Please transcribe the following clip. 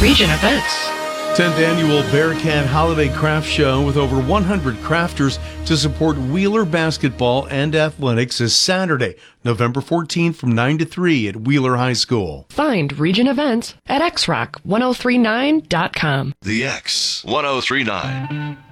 Region Events. 10th Annual Bearcat Holiday Craft Show with over 100 crafters to support Wheeler basketball and athletics is Saturday, November 14th from 9 to 3 at Wheeler High School. Find Region Events at xrock1039.com. The X 1039.